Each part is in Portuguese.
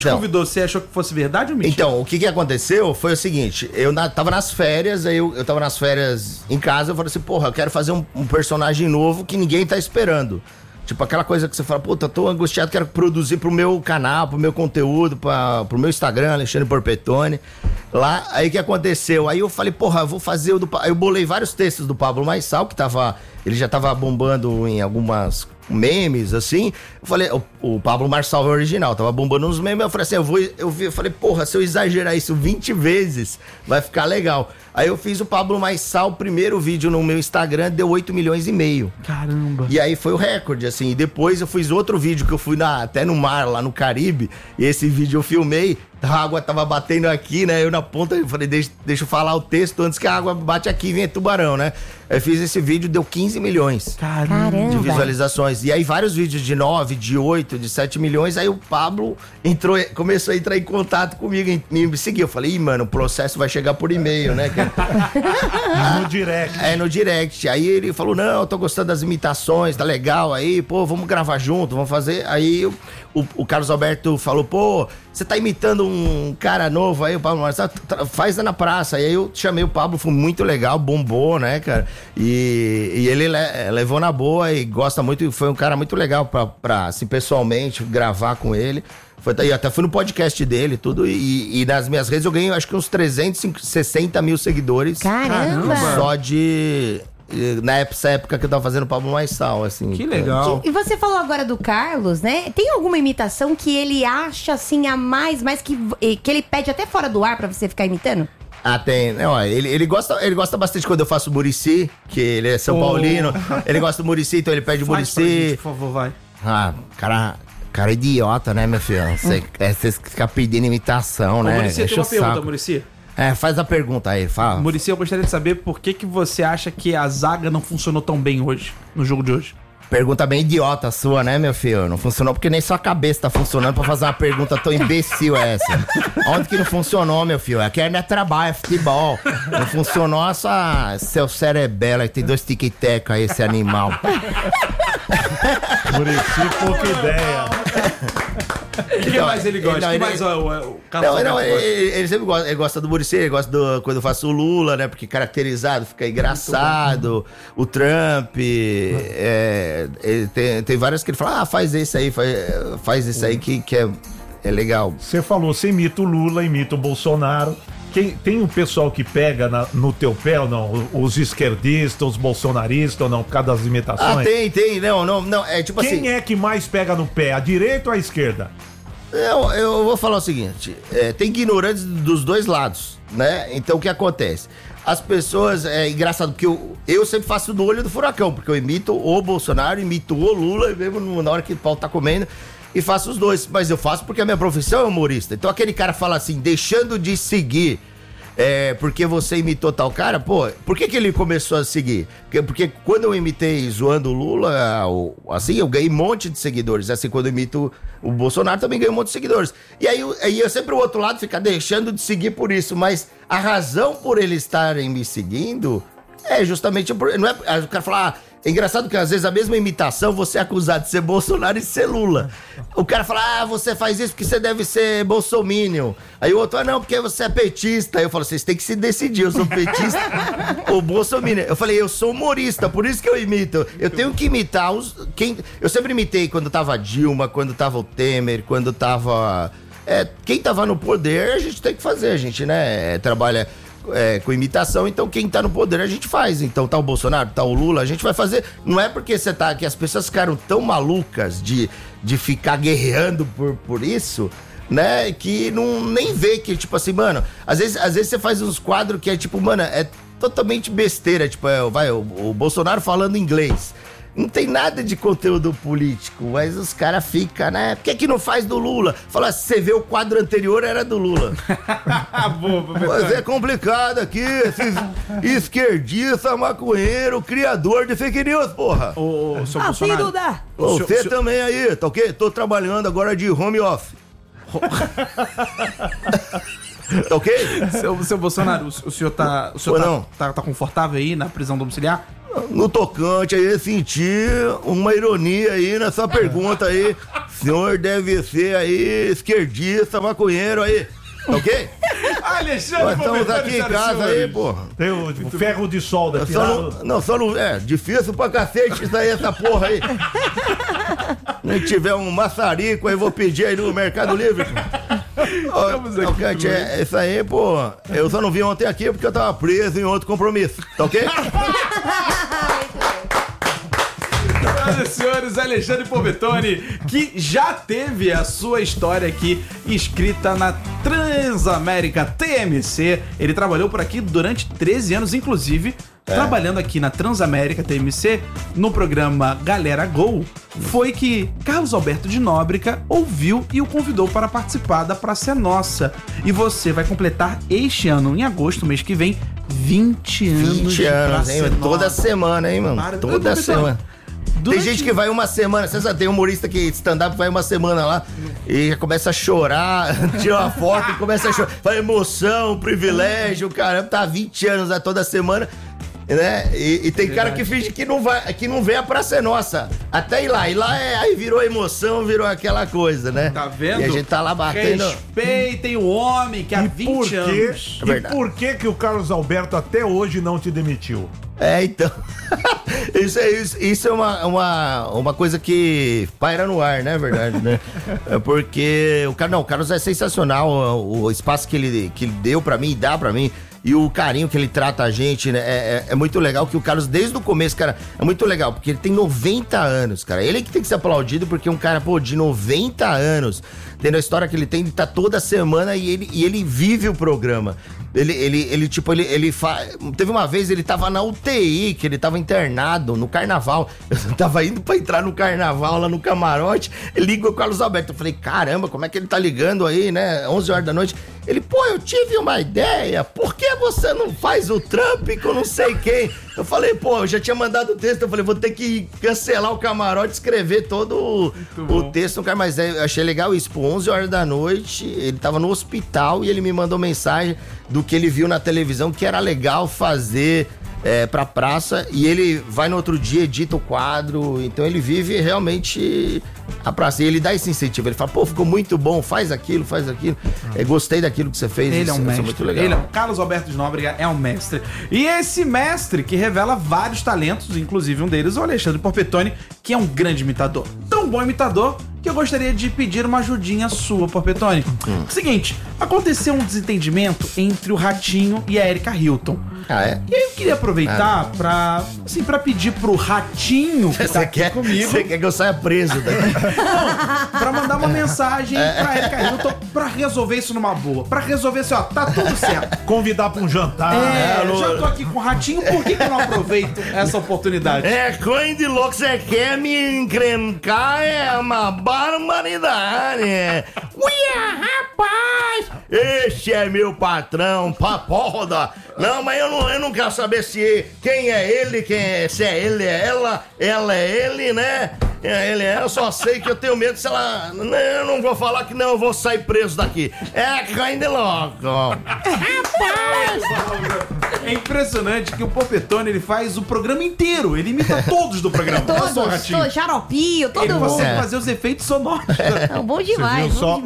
convidou, você achou que fosse verdade ou mentira? Então, o que aconteceu foi o seguinte, eu tava nas férias, aí eu tava nas férias em casa, eu falei assim, porra, eu quero fazer um personagem novo que ninguém tá esperando. Tipo, aquela coisa que você fala, puta, tô angustiado, quero produzir pro meu canal, pro meu conteúdo, pro meu Instagram, Alexandre Porpetone. Lá, aí o que aconteceu? Aí eu falei, porra, eu vou fazer Aí eu bolei vários textos do Pablo Marçal, que ele já tava bombando em algumas memes, assim. Eu falei, o Pablo Marçal é o original, tava bombando uns memes. Eu falei assim, eu falei, porra, se eu exagerar isso 20 vezes, vai ficar legal. Aí eu fiz o Pablo Marçal, o primeiro vídeo no meu Instagram, deu 8,5 milhões. Caramba. E aí foi o recorde, assim. E depois eu fiz outro vídeo que eu fui até no mar, lá no Caribe, e esse vídeo eu filmei, a água tava batendo aqui, né? Eu na ponta, eu falei, deixa eu falar o texto antes que a água bate aqui e venha tubarão, né? Eu fiz esse vídeo, deu 15 milhões Caramba. de visualizações. E aí vários vídeos de 9, de 8, de 7 milhões, aí o Pablo começou a entrar em contato comigo, me seguiu. Eu falei, mano, o processo vai chegar por e-mail, né, cara? No direct. No direct. Aí ele falou, não, eu tô gostando das imitações, tá legal aí, pô, vamos gravar junto, vamos fazer. Aí o Carlos Alberto falou, pô, você tá imitando um cara novo aí, o Pablo Marçal, faz na praça. Aí eu chamei o Pablo, foi muito legal, bombou, né, cara? E ele levou na boa e gosta muito, foi um cara muito legal pra assim, pessoalmente, gravar com ele. E até fui no podcast dele, tudo, e nas minhas redes eu ganhei, acho que uns 360 mil seguidores. Caramba! Só nessa época que eu tava fazendo o Pablo Marçal, assim. Que legal. E você falou agora do Carlos, né? Tem alguma imitação que ele acha, assim, a mais que ele pede até fora do ar pra você ficar imitando? Ah, tem. Não, ele gosta bastante quando eu faço o Muricy, que ele é São Paulino. Ele gosta do Muricy, então ele pede o Muricy. Por favor, vai. Ah, cara idiota, né, meu filho? Você fica pedindo imitação, né? Muricy, tem uma pergunta, Muricy. Faz a pergunta aí, fala. Muricy, eu gostaria de saber por que você acha que a zaga não funcionou tão bem hoje, no jogo de hoje. Pergunta bem idiota sua, né, meu filho? Não funcionou porque nem sua cabeça tá funcionando pra fazer uma pergunta tão imbecil essa. Onde que não funcionou, meu filho? Aqui não é trabalho, é futebol. Não funcionou seu cerebelo aí, tem 2 tic-tac aí, esse animal. Muricy, pouca ideia. O que mais ele gosta? O que mais o Carlos ele sempre gosta. Ele gosta do Muricy, ele gosta quando eu faço o Lula, né? Porque caracterizado, fica engraçado. O Trump. Tem várias que ele fala, faz esse aí, faz esse aí que é legal. Você falou, você imita o Lula, imita o Bolsonaro. Tem um pessoal que pega no teu pé ou não? Os esquerdistas, os bolsonaristas ou não? Por causa das imitações? Tem. Não. É tipo assim. Quem é que mais pega no pé? A direita ou a esquerda? Eu vou falar o seguinte: tem ignorantes dos dois lados, né? Então o que acontece? As pessoas, é engraçado, porque eu sempre faço no olho do furacão, porque eu imito o Bolsonaro, imito o Lula, mesmo na hora que o pau tá comendo, e faço os dois. Mas eu faço porque a minha profissão é humorista. Então aquele cara fala assim, deixando de seguir, porque você imitou tal cara, pô, por que ele começou a seguir? Porque quando eu imitei zoando o Lula, assim, eu ganhei um monte de seguidores. Assim, quando eu imito o Bolsonaro, também ganhei um monte de seguidores. E aí eu sempre o outro lado fica deixando de seguir por isso, mas a razão por eles estarem me seguindo é justamente por... Não é, o cara fala... É engraçado que às vezes a mesma imitação você é acusado de ser Bolsonaro e ser Lula. O cara fala, você faz isso porque você deve ser bolsominion. Aí o outro, não, porque você é petista. Aí eu falo, vocês têm que se decidir, eu sou petista ou bolsominion. Eu falei, eu sou humorista, por isso que eu imito. Eu tenho que imitar eu sempre imitei quando tava Dilma, quando tava o Temer, quando tava... quem tava no poder, a gente tem que fazer, a gente, né, trabalha... com imitação, então quem tá no poder a gente faz. Então tá o Bolsonaro, tá o Lula, a gente vai fazer. Não é porque que as pessoas ficaram tão malucas de ficar guerreando por isso, né, que nem vê que, tipo assim, mano, às vezes você faz uns quadros que é tipo, mano, é totalmente besteira, tipo, o Bolsonaro falando inglês. Não tem nada de conteúdo político, mas os caras ficam, né? Por que não faz do Lula? Fala, se você vê o quadro anterior, era do Lula. Mas é complicado aqui, esses esquerdistas, maconheiro, criador de fake news, porra. Ô, seu Bolsonaro. Você também aí, tá ok? Tô trabalhando agora de home office. Tá ok? Seu Bolsonaro, o senhor tá confortável aí na prisão domiciliar? No tocante aí, senti uma ironia aí nessa pergunta aí. senhor deve ser aí esquerdista, maconheiro aí. Ok? Alexandre, Nós estamos aqui em casa aí, porra. Tem o ferro de solda tirado. Só não. É, difícil pra cacete isso aí, essa porra aí. Se tiver um maçarico aí, vou pedir aí no Mercado Livre. Isso aí, pô. Eu só não vim ontem aqui porque eu tava preso em outro compromisso, tá ok? Senhoras e senhores, Alexandre Porpetone, que já teve a sua história aqui escrita na Transamérica TMC. Ele trabalhou por aqui durante 13 anos, inclusive, trabalhando aqui na Transamérica TMC, no programa Galera Go, foi que Carlos Alberto de Nóbrega ouviu e o convidou para participar da Praça é Nossa. E você vai completar este ano, em agosto, mês que vem, 20 anos 20 anos, hein? Toda semana, hein, mano? Toda semana. Tem gente que vai uma semana, você sabe, tem humorista que stand-up vai uma semana lá e já começa a chorar, tira uma foto e começa a chorar. Fala emoção, privilégio, caramba, tá 20 anos lá toda semana, né? E tem cara que finge que não vai, que não vê a Praça é Nossa. Até ir lá. E lá aí virou emoção, virou aquela coisa, né? Tá vendo? E a gente tá lá batendo. Respeitem o homem que há 20 anos. E por que o Carlos Alberto até hoje não te demitiu? Então. Isso é uma coisa que paira no ar, né? Verdade, né? Porque o Carlos é sensacional. O espaço que ele deu pra mim, dá pra mim. E o carinho que ele trata a gente, né? É muito legal que o Carlos, desde o começo, cara, é muito legal, porque ele tem 90 anos, cara. Ele que tem que ser aplaudido, porque um cara, pô, de 90 anos, tendo a história que ele tem, ele tá toda semana e ele vive o programa. Teve uma vez, ele tava na UTI, que ele tava internado no carnaval. Eu tava indo pra entrar no carnaval lá no camarote, liga o Carlos Alberto. Eu falei, caramba, como é que ele tá ligando aí, né? 11 horas da noite. Ele, pô, eu tive uma ideia, por que você não faz o Trump com não sei quem? Eu falei, pô, eu já tinha mandado o texto, eu falei, vou ter que cancelar o camarote, escrever todo o texto no cara, mas eu achei legal isso, pô, 11 horas da noite, ele tava no hospital e ele me mandou mensagem do que ele viu na televisão, que era legal fazer pra praça, e ele vai no outro dia, edita o quadro, então ele vive realmente a praça, e ele dá esse incentivo, ele fala, pô, ficou muito bom, faz aquilo, gostei daquilo que você fez. Ele é um mestre, muito legal. Carlos Alberto de Nóbrega é um mestre, e esse mestre que revela vários talentos, inclusive um deles, o Alexandre Porpetone, que é um grande imitador, tão bom imitador, que eu gostaria de pedir uma ajudinha sua, Porpetone. Seguinte, aconteceu um desentendimento entre o Ratinho e a Erika Hilton. Ah, é? E aí eu queria aproveitar pra pedir pro Ratinho que tá aqui comigo. Você quer que eu saia preso daqui? Não, pra mandar uma mensagem pra Erika Hilton pra resolver isso numa boa. Pra resolver assim, ó, tá tudo certo. Convidar pra um jantar. Eu já tô aqui com o Ratinho, por que eu não aproveito essa oportunidade? Coisa de louco, você quer me encrencar, é uma barbaridade. Uia, rapaz! Este é meu patrão, papoda. Não, mas eu não quero saber quem é ele, se é ele, é ela é ele, né? Ele é, eu só sei que eu tenho medo se ela... Eu não vou falar que não, eu vou sair preso daqui. Coisa de louco. Rapaz! É impressionante que o Porpetone, ele faz o programa inteiro. Ele imita todos do programa. Todos, Xaropinho, todo ele mundo. consegue fazer os efeitos sonoros. É bom demais. Você viu só?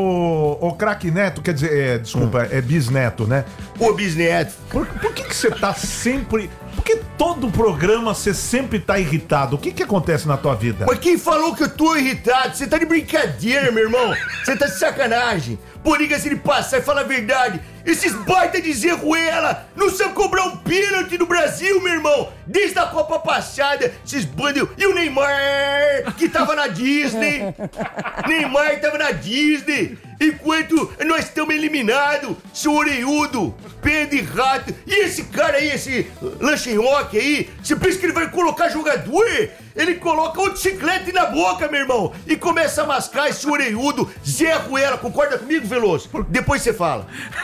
O craque Neto, quer dizer, desculpa, é bisneto, né? O bisneto. Por que você tá sempre... Por que todo programa você sempre tá irritado? O que acontece na tua vida? Mas quem falou que eu tô irritado? Você tá de brincadeira, meu irmão. Você tá de sacanagem. Por liga-se de passar e fala a verdade. Esses baita de Zé Ruela não sabem cobrar um pênalti no Brasil, meu irmão. Desde a Copa passada, esses bandos... E o Neymar, que tava na Disney. Neymar tava na Disney. Enquanto nós estamos eliminados, seu orelhudo, pé de rato. E esse cara aí, esse lanchinhoque aí, você pensa que ele vai colocar jogador? Ele coloca outro chiclete na boca, meu irmão, e começa a mascar esse orelhudo. Zé Ruela, concorda comigo, Veloso? Depois você fala.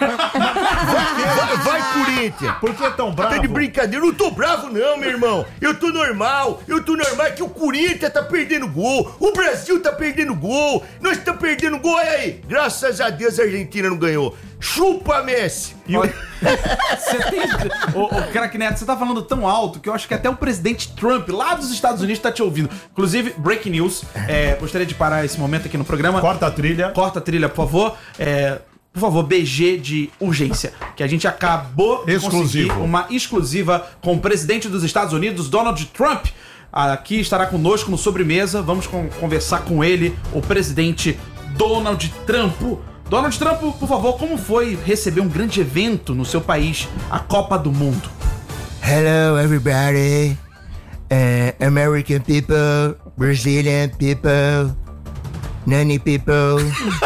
Vai, Corinthians. Por que tão bravo? Tá de brincadeira. Eu não tô bravo não, meu irmão. Eu tô normal que o Corinthians tá perdendo gol. O Brasil tá perdendo gol. Nós tá perdendo gol. Olha aí. Graças a Deus a Argentina não ganhou. Chupa, Messi. Você tem... Ô, Craque Neto, você tá falando tão alto que eu acho que até o presidente Trump, lá dos Estados Unidos, tá te ouvindo. Inclusive, breaking news. Gostaria de parar esse momento aqui no programa. Corta a trilha. Corta a trilha, por favor. Por favor, BG de urgência. Que a gente acabou de conseguir uma exclusiva com o presidente dos Estados Unidos, Donald Trump. Aqui estará conosco no Sobremesa. Vamos conversar com ele, o presidente Donald Trump. Donald Trump, por favor, como foi receber um grande evento no seu país, a Copa do Mundo? Hello, everybody. American people, Brazilian people, nanny people,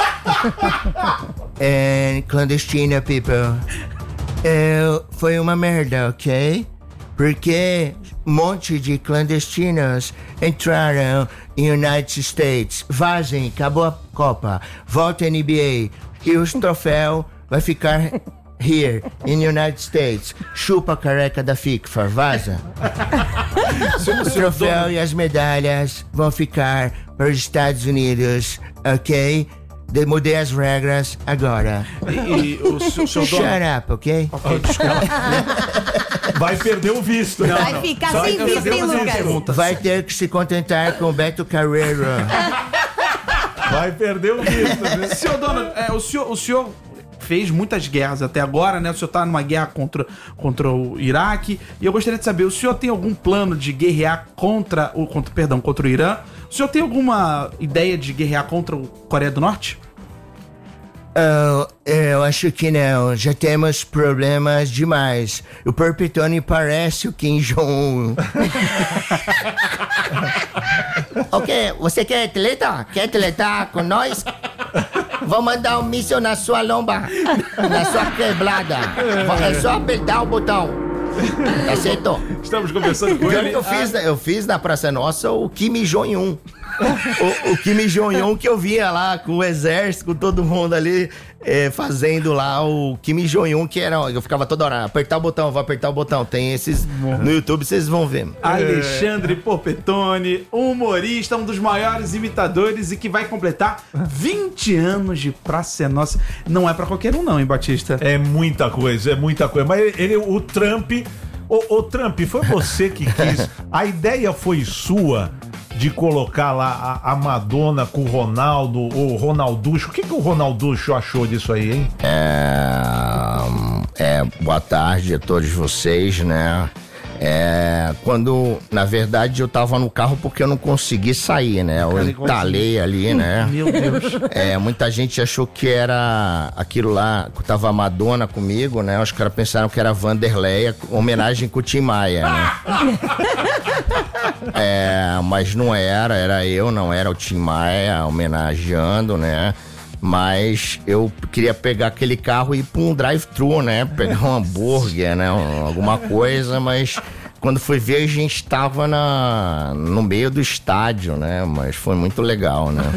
and clandestino people. Foi uma merda, ok? Porque um monte de clandestinos entraram em United States. Vazem, acabou a Copa. Volta a NBA. E os troféus vai ficar here, in United States. Chupa a careca da FIFA, vaza. O troféu e as medalhas vão ficar para os Estados Unidos, ok? Mudei as regras agora. E o seu Shut up, ok? Vai perder o visto. Vai ficar sem visto, hein, Lucas? Vai ter que se contentar com o Beto Carreiro. Vai perder o visto, viu? Senhor Donald, o senhor fez muitas guerras até agora, né? O senhor tá numa guerra contra o Iraque. E eu gostaria de saber, o senhor tem algum plano de guerrear contra o Irã? O senhor tem alguma ideia de guerrear contra o Coreia do Norte? Eu acho que não. Já temos problemas demais. O Perpetone parece o Kim Jong-un. Ok, você quer treta? Quer tretar com nós? Vou mandar um míssil na sua lomba, na sua quebrada. É só apertar o botão. Tá certo? Estamos conversando com ele. Eu fiz na Praça Nossa o Kim Jong-un. O Kim Jong-un que eu via lá com o exército, com todo mundo ali fazendo lá o Kim Jong-un, que era. Eu ficava toda hora, apertar o botão, vou apertar o botão. Tem esses no YouTube, vocês vão ver. Alexandre Porpetone, humorista, um dos maiores imitadores e que vai completar 20 anos de Praça é Nossa. Não é pra qualquer um, não, hein, Batista? É muita coisa. Mas o Trump. Ô Trump, foi você que quis. A ideia foi sua de colocar lá a Madonna com o Ronaldo, o Ronalducho. O que o Ronalducho achou disso aí, hein? Boa tarde a todos vocês, né? Quando, na verdade, eu tava no carro porque eu não consegui sair, né? Eu entalei ali, né? Meu Deus. Muita gente achou que era aquilo lá, que tava a Madonna comigo, né? Os caras pensaram que era Vanderleia, homenagem com o Tim Maia, né? Mas não era eu, não era o Tim Maia homenageando, né? Mas eu queria pegar aquele carro e ir pra um drive-thru, né? Pegar um hambúrguer, né? Alguma coisa, mas quando fui ver a gente tava no meio do estádio, né? Mas foi muito legal, né?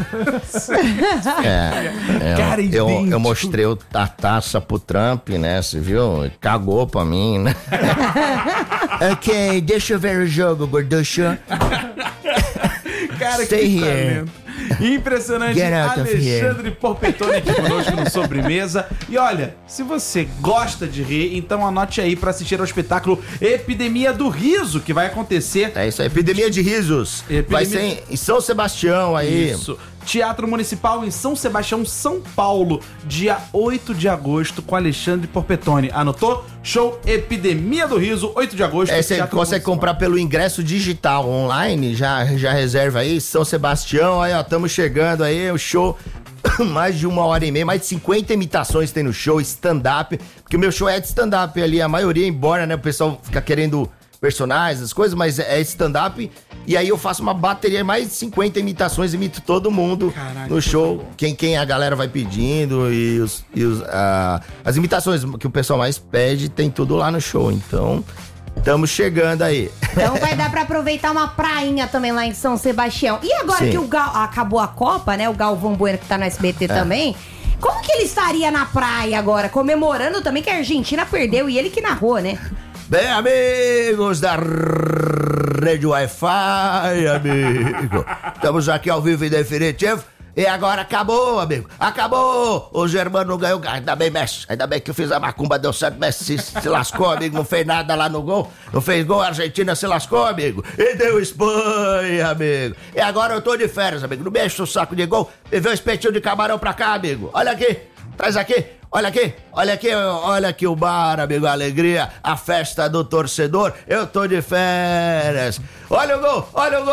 Eu mostrei a taça pro Trump, né? Você viu? Cagou pra mim, né? Ok, deixa eu ver o jogo, gorducho. Cara, Stay que here. talento. Impressionante, Alexandre Porpetone aqui conosco no Sobremesa. E olha, se você gosta de rir, então anote aí pra assistir ao espetáculo Epidemia do Riso, que vai acontecer. É isso aí, Epidemia de Risos. Vai ser em São Sebastião aí. Isso. Teatro Municipal em São Sebastião, São Paulo, dia 8 de agosto, com Alexandre Porpetone. Anotou? Show Epidemia do Riso, 8 de agosto. Você consegue comprar pelo ingresso digital online, já reserva aí, São Sebastião, aí ó, estamos chegando aí, o show, mais de 1h30, mais de 50 imitações tem no show, stand-up, porque o meu show é de stand-up ali, a maioria, embora, né, o pessoal fica querendo personagens, as coisas, mas é stand-up. E aí eu faço uma bateria, mais de 50 imitações, imito todo mundo. Caraca, no show. Quem a galera vai pedindo e as imitações que o pessoal mais pede, tem tudo lá no show. Então, estamos chegando aí. Então vai dar pra aproveitar uma prainha também lá em São Sebastião. E agora que acabou a Copa, né? O Galvão Bueno que tá no SBT também. Como que ele estaria na praia agora, comemorando também que a Argentina perdeu e ele que narrou, né? Bem, amigos da Rede Wi-Fi, amigo. Estamos aqui ao vivo e definitivo. E agora acabou, amigo. Acabou. O Germano não ganhou. Ainda bem, Messi. Ainda bem que eu fiz a macumba, deu certo. Messi se lascou, amigo. Não fez nada lá no gol. Não fez gol. A Argentina se lascou, amigo. E deu Espanha, amigo. E agora eu tô de férias, amigo. Não mexe o saco de gol. Me vê um espetinho de camarão pra cá, amigo. Olha aqui. Traz aqui. Olha aqui, olha aqui o bar, amigo, a alegria, a festa do torcedor, eu tô de férias. Olha o gol,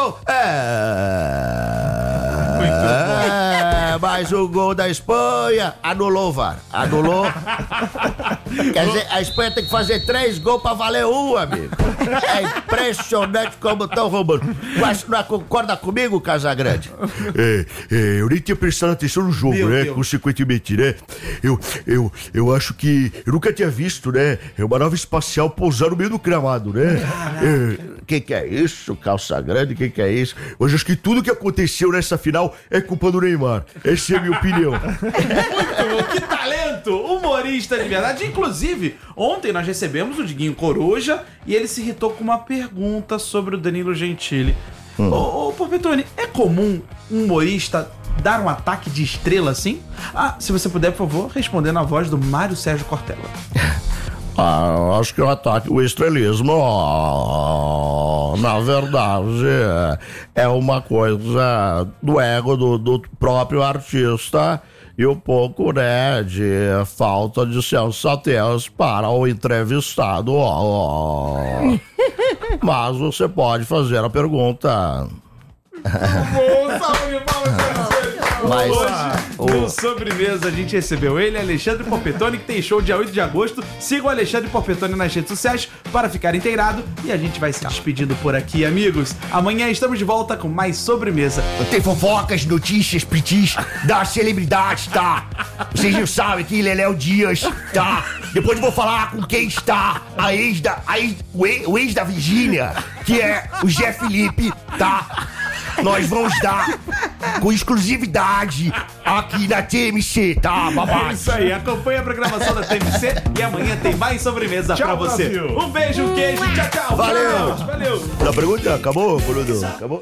mais o gol da Espanha, anulou o VAR, anulou. Quer dizer, a Espanha tem que fazer 3 gols pra valer 1, amigo. É impressionante como estão roubando. Mas não concorda comigo, Casagrande? Eu nem tinha prestado atenção no jogo, né? Consequentemente, né? Eu acho que eu nunca tinha visto, né? É uma nave espacial pousar no meio do gramado, né? Que é isso, calça grande? Que é isso? Mas acho que tudo que aconteceu nessa final é culpa do Neymar. Essa é a minha opinião. Muito bom, que talento! Humorista de verdade. Inclusive, ontem nós recebemos o Diguinho Coruja e ele se irritou com uma pergunta sobre o Danilo Gentili. Ô, Porpetone, é comum um humorista dar um ataque de estrela assim? Se você puder, por favor, responder na voz do Mário Sérgio Cortella. Acho que o ataque, o estrelismo, na verdade, é uma coisa do ego do próprio artista e um pouco, né, de falta de sensatez para o entrevistado. Mas você pode fazer a pergunta. Bom, salve de palmas, mas hoje, no Sobremesa, a gente recebeu ele, Alexandre Porpetone, que tem show dia 8 de agosto. Siga o Alexandre Porpetone nas redes sociais para ficar inteirado. E a gente vai se despedindo por aqui, amigos. Amanhã estamos de volta com mais Sobremesa. Tem fofocas, notícias, pitis das celebridades, tá? Vocês não sabem que Leléo Dias, tá? Depois eu vou falar com quem está o ex da Virgínia, que é o Zé Felipe, tá? Nós vamos dar com exclusividade aqui na TMC, tá, babá? É isso aí, acompanha a programação da TMC e amanhã tem mais Sobremesa pra você. Brasil. Um beijo, um queijo, tchau, tchau. Valeu. Valeu. A pergunta acabou, Bruno? Acabou?